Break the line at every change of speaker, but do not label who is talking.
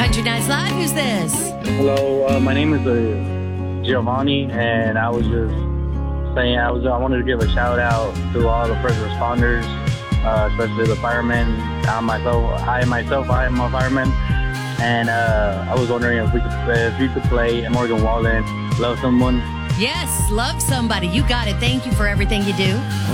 Country Nights Live. Who's this?
Hello, my name is Giovanni, and I was just saying I wanted to give a shout out to all the first responders, especially the firemen. I am a fireman, and I was wondering if you could play Morgan Wallen, "Love Someone."
Yes, love somebody. You got it. Thank you for everything you do.